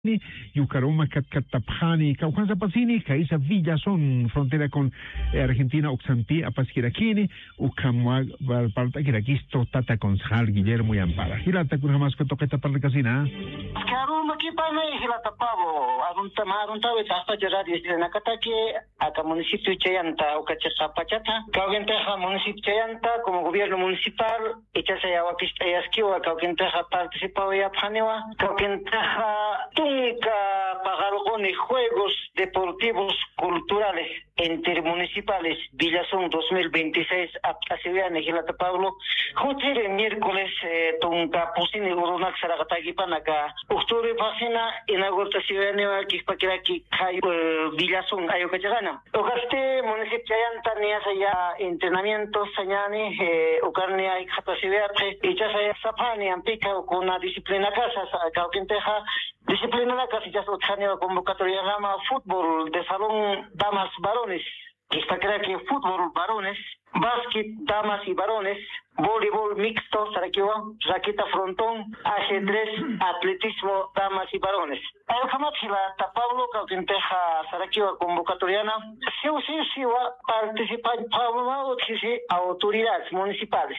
Yucaroma, Catapjani, Caucanza Pacini, Caiza Villazón, frontera con Argentina, Oxantí, Apasquiraquini, Ucamua, Valpartaquiraquisto, Tata Conjal, Guillermo y Ampara. Girata con jamás que toca tapar la casina. Caruma aquí para mí, Gilata Pavo, Arunta, Hasta llegar desde Nakatake, acá municipio Chayanta, Ocachata Pachata, Cauquenteja, municipio Chayanta, como gobierno municipal, Echasaya Wakistayasquiwa, Cauquenteja participado ya Panewa, Cauquenteja, Tunca pagaron juegos deportivos culturales intermunicipales Villazón 2026 Aptaciviane Gilata Pablo Jotere miércoles Tunca Pusini Urunak Saragataki Panaka octubre pasina inauguración Kispakiraki Villazón Ayocachagana Ocaste municipio Yantanias ya entrenamientos Sañani Ucarnia y Japasiviate y Chasaya Sapani Ampica con una disciplina casa Cauquenteja disciplina la casi ya se convocatoria rama fútbol de salón damas varones, que está creo que fútbol varones, básquet damas y varones, voleibol mixto, raqueta frontón, ajedrez, atletismo damas y varones. El Jamatila Pablo Cauquenteja Saraquiwa convocatoriana, sí va a participar Pablo autoridades municipales.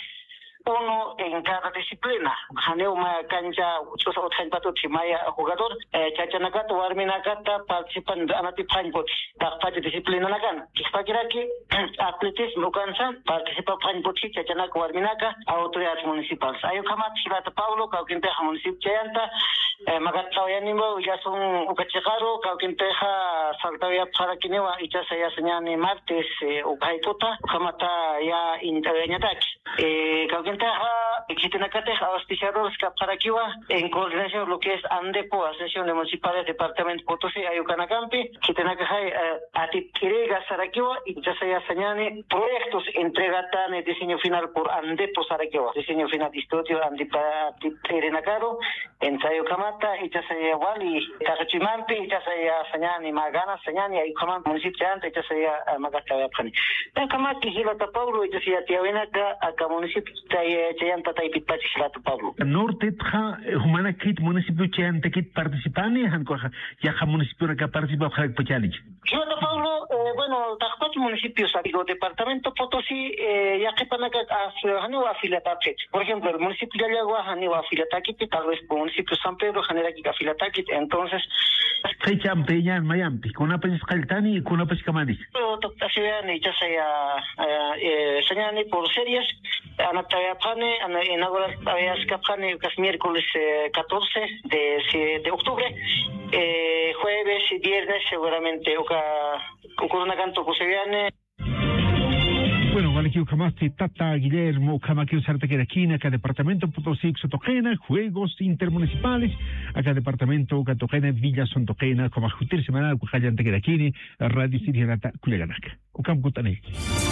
Uno en cada disciplina. Haneuma cancha, usa otro pato chimaya jugador, chachanakato, arminakata, participan anati panbot, tapate disciplina nakan. Kispakiraki, atletismo cansa, participa panboti, chachanako, arminaka, autoridades municipales. Ayukamat, Gilata Pablo, Cauquenteja municipio Chayanta, Magatlayanimo, ya son Ucachegaro, Cauquenteja, Saltavia Paraquinewa, y ya se señane martes, Ucaitota, Jamata ya Intaveñataki. Cauquenteja, Quitenacateja, auspiciadores Caparaquiwa, en coordinación lo que es ANDEPO, Asociación de Municipales Departamento Potosí, Ayucanacampi, Quitenacaja, Atiquirega, Saraquiwa, y ya se señane proyectos entregatan el diseño final por ANDEPO, Saraquiwa, diseño final estudio Andiparenacaro, en Sayucamata, y ya se Wali, Tajachimampi, y ya se señane Magana, señane Ayucamán, municipio de antes, y ya se Magatavapani. Ayucamati, Gilata Pablo, y ya se Tiavenaka, acá municipio Chayanta Taipitpachi Gilata Pablo. Norte, Humana Kit, municipio Chayanta Kit participani, ya municipio que participa en Pachalich. Gilata Pablo, bueno, Tajpachi municipio, digo, departamento Potosí, ya que Panaca Haneo Afilataki. Por ejemplo, el municipio de Yagua, Haneo Afilataki, tal vez el municipio San Pedro, Generaki Afilataki, entonces. Fecha Ampeña en Mayampi, con una pesca Caltani y con una pesca Mani. Ya sea señalani por series, Anatayapane, en Escapane, que es miércoles 14 de octubre, jueves y viernes seguramente ocurre una canto Cuseviane. Bueno, vale que Ucamaste, Tata, Guillermo, Ucamaquio, Sartaqueraquina, acá departamento Potosí, Sotojena, juegos intermunicipales, acá departamento Ucatojena, Villa Sontojena, como Jutir Semanal, Cujayan Tequeraquini, Radio Sirianata, Culeganac. Ucam Cutane.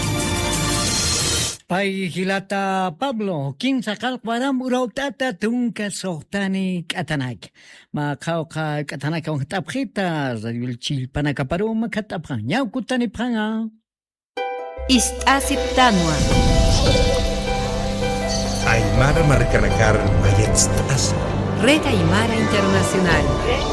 Pai Gilata Pablo, kin sakal param urautata tunka sohtani katanak. Ma kauka katanak on tapjita, radil chil panakaparum katapran. Yau kutani pranga. Istasip Tanua Aymara Marcanakar Mayetstas Red Aymara Internacional.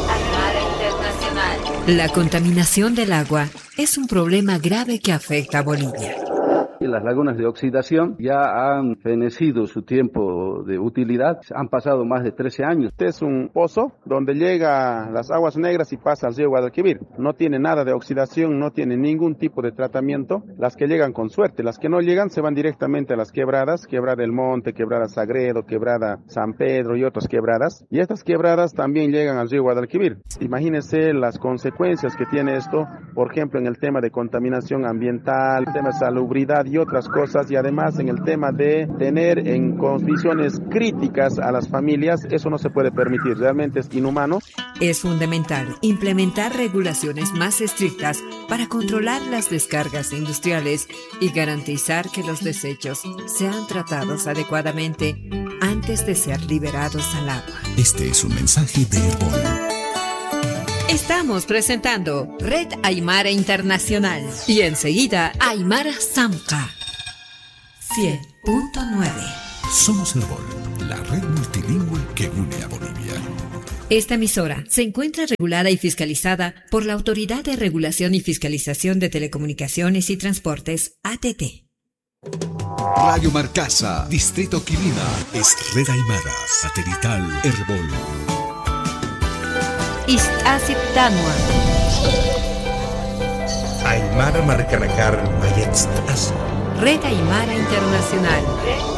La contaminación del agua es un problema grave que afecta a Bolivia. Las lagunas de oxidación ya han fenecido su tiempo de utilidad, han pasado más de 13 años. Este es un pozo donde llega las aguas negras y pasa al río Guadalquivir. No tiene nada de oxidación, no tiene ningún tipo de tratamiento. Las que llegan con suerte, las que no llegan se van directamente a las quebradas, Quebrada del Monte, Quebrada Sagredo, Quebrada San Pedro y otras quebradas. Y estas quebradas también llegan al río Guadalquivir. Imagínense las consecuencias que tiene esto, por ejemplo, en el tema de contaminación ambiental, el tema de salubridad y otras cosas, y además en el tema de tener en condiciones críticas a las familias, eso no se puede permitir, realmente es inhumano. Es fundamental implementar regulaciones más estrictas para controlar las descargas industriales y garantizar que los desechos sean tratados adecuadamente antes de ser liberados al agua. Este es un mensaje de Herbol. Estamos presentando Red Aymara Internacional y enseguida Aymara Samca 100.9. Somos Herbol, la red multilingüe que une a Bolivia. Esta emisora se encuentra regulada y fiscalizada por la Autoridad de Regulación y Fiscalización de Telecomunicaciones y Transportes, ATT. Radio Marcasa, Distrito Quilina, es Red Aymara, satelital Herbol. Istasip Tanua. Aymara Marcanacar Mayetz. Red Aymara Internacional.